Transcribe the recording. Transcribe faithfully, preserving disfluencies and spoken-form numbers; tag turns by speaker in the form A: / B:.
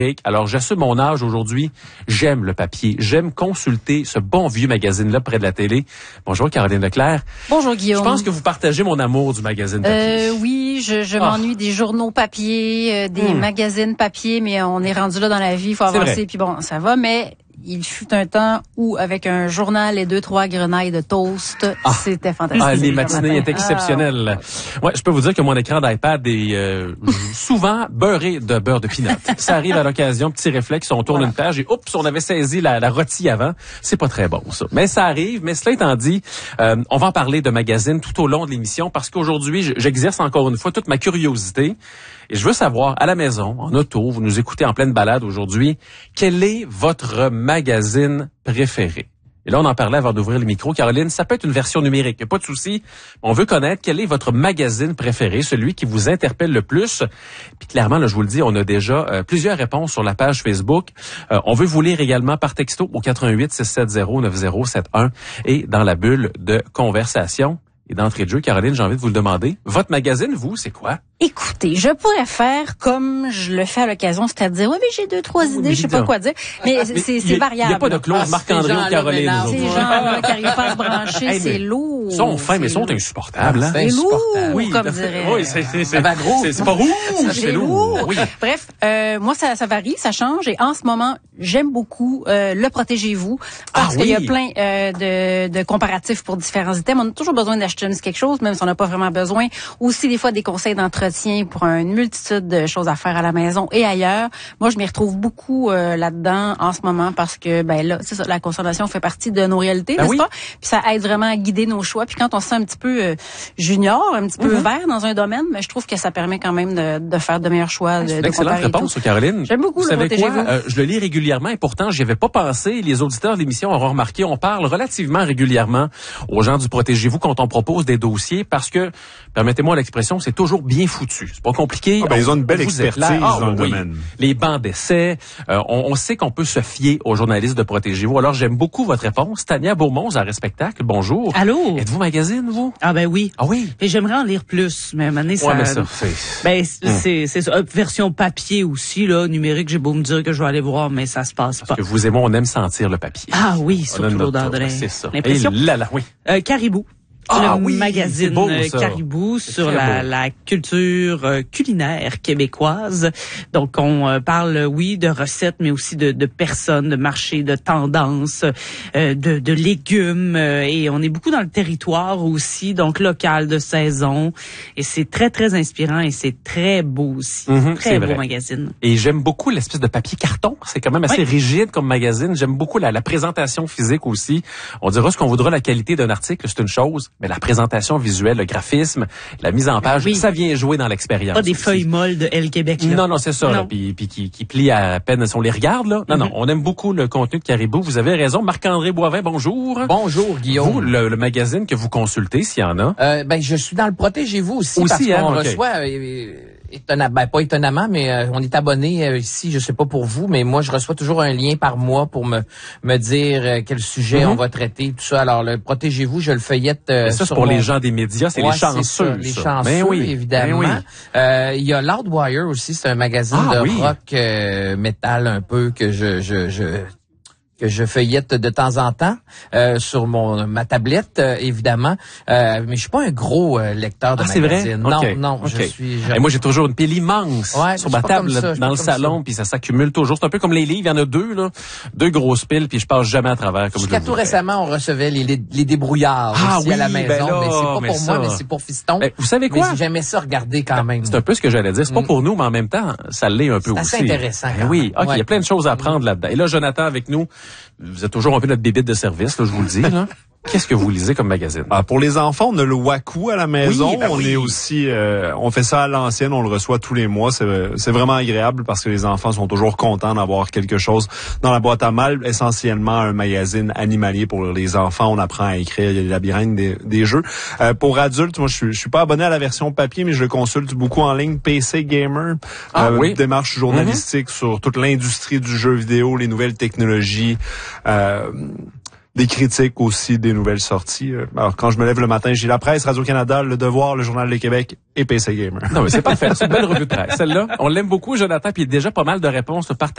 A: Alors, j'assume mon âge aujourd'hui. J'aime le papier. J'aime consulter ce bon vieux magazine-là près de la télé. Bonjour, Caroline Leclerc.
B: Bonjour, Guillaume.
A: Je pense que vous partagez mon amour du magazine papier.
B: Euh, oui, je, je
A: Ah.
B: m'ennuie des journaux papier, euh, des
A: Hmm.
B: magazines papier, mais on est rendu là dans la vie, il faut
A: C'est
B: avancer,
A: vrai.
B: puis bon, ça va, mais il fut un temps où, avec un journal et deux, trois grenailles de toast,
A: Ah.
B: c'était fantastique.
A: Ah, les
B: le
A: matinées
B: matin.
A: étaient exceptionnelles. Ouais, je peux vous dire que mon écran d'iPad est euh, souvent beurré de beurre de pinot. Ça arrive à l'occasion, petit réflexe, on tourne
B: Voilà.
A: une page et oups, on avait saisi la, la rôtie avant. C'est pas très bon, ça. Mais ça arrive. Mais cela étant dit, euh, on va en parler de magazines tout au long de l'émission parce qu'aujourd'hui, j- j'exerce encore une fois toute ma curiosité. Et je veux savoir, à la maison, en auto, vous nous écoutez en pleine balade aujourd'hui, quel est votre magazine préféré? Et là, on en parlait avant d'ouvrir le micro. Caroline, ça peut être une version numérique, y a pas de souci. On veut connaître quel est votre magazine préféré, celui qui vous interpelle le plus. Puis clairement, là, je vous le dis, on a déjà euh, plusieurs réponses sur la page Facebook. Euh, on veut vous lire également par texto au quatre un huit, six sept zéro, neuf zéro sept un et dans la bulle de conversation. Et d'entrée de jeu, Caroline, j'ai envie de vous le demander. Votre magazine, vous, c'est quoi?
B: Écoutez, je pourrais faire comme je le fais à l'occasion, c'est-à-dire, oui, mais j'ai deux, trois
A: Oui,
B: idées,
A: mais
B: je sais
A: dis
B: pas
A: donc.
B: quoi dire, mais c'est, c'est,
A: Il y
B: c'est
A: a-
B: variable.
A: Il n'y a pas de clause
C: Ah,
A: Marc-André
C: ces
A: ou
C: gens-là
A: Caroline.
C: m'énervent.
A: nous
B: Ces
A: autres.
B: gens-là qui n'arrivent pas à se brancher,
A: Hey, mais
B: c'est lourd.
A: Ils sont fins, mais ils
B: C'est
A: sont
B: lourd.
A: insupportables.
C: Ah,
A: hein?
B: C'est lourd,
A: Oui,
B: comme
A: tout à fait.
B: dirait.
A: Oui, c'est, c'est, c'est,
C: Ça va gros.
A: c'est, c'est pas rouge,
B: C'est
A: c'est lourd. Oui.
B: Bref, euh, moi, ça, ça varie, ça change. Et en ce moment, j'aime beaucoup euh, le Protégez-vous parce
A: Ah
B: qu'il y a
A: oui.
B: plein euh, de, de comparatifs pour différents items. On a toujours besoin d'acheter un petit quelque chose, même si on n'a pas vraiment besoin. Aussi, des fois, des conseils d'entretien pour une multitude de choses à faire à la maison et ailleurs. Moi, je m'y retrouve beaucoup euh, là-dedans en ce moment parce que, ben là, c'est ça, la consommation fait partie de nos réalités,
A: Ben
B: n'est-ce
A: oui.
B: pas? Puis ça aide vraiment à guider nos choix. Puis quand on se sent un petit peu euh, junior, un petit peu
A: Mhm.
B: vert dans un domaine, mais je trouve que ça permet quand même de, de faire de meilleurs choix, de,
A: C'est une
B: de
A: excellente
B: comparer et
A: réponse,
B: tout.
A: Caroline.
B: J'aime beaucoup
A: Vous
B: le
A: savez quoi?
B: Protégez-vous.
A: Euh, je le lis régulièrement et pourtant, j'y avais pas pensé. Les auditeurs de l'émission auront remarqué, on parle relativement régulièrement aux gens du Protégez-vous quand on propose des dossiers parce que, permettez-moi l'expression, c'est toujours bien foutu. C'est pas compliqué.
D: Ah ben,
A: On-
D: ils ont une belle
A: on vous
D: expertise
A: éclaire. Ah,
D: dans le
A: oui.
D: domaine.
A: Les bancs d'essai, euh, on, on sait qu'on peut se fier aux journalistes de Protégez-vous. Alors, j'aime beaucoup votre réponse. Tania Beaumont, à Respectacle, bonjour.
E: Allô?
A: Êtes-vous magazine, vous?
E: Ah ben oui.
A: Ah oui?
E: Et j'aimerais en lire plus, mais à un moment donné, ça...
A: Ouais, mais ça, c'est...
E: Ben, c'est, c'est, c'est ça. Euh, Version papier aussi, là, numérique, j'ai beau me dire que je vais aller voir, mais ça se passe
A: Parce
E: pas.
A: que vous et moi, on aime sentir le papier.
E: Ah oui,
A: On a
E: surtout
A: notre
E: l'odeur de
A: tour,
E: l'in-
A: c'est ça.
E: l'impression.
A: Et là, là, oui.
E: Euh, Caribou.
A: Ah
E: le
A: oui, c'est
E: magazine
A: beau,
E: euh,
A: ça.
E: Caribou
A: C'est
E: sur
A: très
E: la,
A: beau.
E: la culture euh, culinaire québécoise. Donc, on euh, parle, euh, oui, de recettes, mais aussi de, de personnes, de marchés, de tendances, euh, de, de légumes. euh, et on est beaucoup dans le territoire aussi, donc local, de saison. Et c'est très, très inspirant et c'est très beau aussi.
A: Mhm,
E: très
A: c'est
E: beau
A: vrai.
E: magazine.
A: Et j'aime beaucoup l'espèce de papier carton. C'est quand même assez
E: Oui.
A: rigide comme magazine. J'aime beaucoup la, la présentation physique aussi. On dira ce qu'on voudra, la qualité d'un article, c'est une chose, mais la présentation visuelle, le graphisme, la mise en page,
E: Oui.
A: ça vient jouer dans l'expérience.
E: Pas des
A: aussi.
E: feuilles molles de L Québec, là.
A: Non, non, c'est ça. Là,
E: Non.
A: puis, puis qui, qui plie à peine si on les regarde. Là. Non,
E: Mhm.
A: non, on aime beaucoup le contenu de Caribou. Vous avez raison. Marc-André Boivin, bonjour.
C: Bonjour, Guillaume.
A: Vous, le, le magazine que vous consultez, s'il y en a.
C: Euh, ben, je suis dans le Protégez-vous aussi,
A: Aussi,
C: parce qu'on
A: hein, ok.
C: reçoit, euh, étonnamment, ben, pas étonnamment, mais euh, on est abonné euh, ici, je sais pas pour vous, mais moi, je reçois toujours un lien par mois pour me me dire euh, quel sujet
A: Mhm.
C: on va traiter, tout ça. Alors, le Protégez-vous, je le feuillette euh,
A: Mais ça, c'est
C: sur
A: pour
C: mon-
A: les gens des médias, c'est
C: Ouais,
A: les chanceux.
C: ça, les
A: ça.
C: chanceux,
A: Ben oui,
C: évidemment.
A: ben oui.
C: Euh, il y a Loudwire aussi, c'est un magazine
A: Ah,
C: de
A: oui.
C: rock euh, métal un peu que je je je que je feuillette de temps en temps euh, sur mon ma tablette, euh, évidemment. Euh, mais je suis pas un gros euh, lecteur de
A: Ah, c'est vrai?
C: magazines. Non,
A: Ok,
C: non,
A: ok.
C: je suis... je-
A: Et moi, j'ai toujours une pile immense
C: Ouais,
A: sur
C: je
A: ma
C: suis pas
A: table
C: comme ça,
A: là,
C: je suis
A: dans
C: pas
A: le
C: comme
A: salon,
C: ça.
A: puis ça s'accumule toujours. C'est un peu comme les livres, il y en a deux, là, deux grosses piles, puis je passe jamais à travers comme je
C: Jusqu'à
A: le
C: tout
A: voudrais.
C: récemment, on recevait les, les, les débrouillards
A: Ah
C: aussi à la
A: oui,
C: maison.
A: ben là,
C: mais c'est pas
A: mais
C: pour
A: ça.
C: moi, mais c'est pour Fiston.
A: Ben, vous savez quoi?
C: Mais j'aimais ça regarder quand même.
A: C'est un peu ce que j'allais dire. C'est pas
C: Mm.
A: pour nous, mais en même temps, ça l'est un peu
C: C'est
A: aussi.
C: assez intéressant,
A: Ben
C: quand
A: oui,
C: même.
A: ok, il y
C: Ouais.
A: a plein de choses à apprendre là-dedans. Et là, Jonathan, avec nous, vous êtes toujours un peu notre bébite de service, là, je vous le dis, là. Qu'est-ce que vous lisez comme magazine?
D: Ah, pour les enfants, on a le Waku à la maison.
A: Oui, ben
D: on
A: oui.
D: est aussi, euh, on fait ça à l'ancienne, on le reçoit tous les mois. C'est, c'est vraiment agréable parce que les enfants sont toujours contents d'avoir quelque chose dans la boîte à mal. Essentiellement un magazine animalier pour les enfants. On apprend à écrire, il y a des labyrinthes, des, des jeux. Euh, pour adultes, moi, je suis, je suis pas abonné à la version papier, mais je le consulte beaucoup en ligne. P C Gamer,
A: Ah,
D: euh,
A: oui.
D: démarche journalistique sur toute l'industrie du jeu vidéo, les nouvelles technologies. Euh, Des critiques aussi, des nouvelles sorties. Alors, quand je me lève le matin, j'ai La Presse, Radio-Canada, Le Devoir, Le Journal de Québec et P C Gamer.
A: Non, mais c'est parfait. C'est une belle revue de presse. Celle-là, on l'aime beaucoup, Jonathan, puis il y a déjà pas mal de réponses par